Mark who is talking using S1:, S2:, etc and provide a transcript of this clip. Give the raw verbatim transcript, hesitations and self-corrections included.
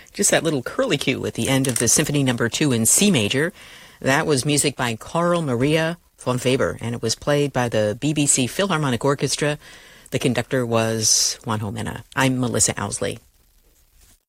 S1: Just that little curlicue at the end of the Symphony Number Two in C major. That was music by Carl Maria von Weber, and it was played by the B B C Philharmonic Orchestra. The conductor was Juanjo Mena. I'm Melissa Owsley.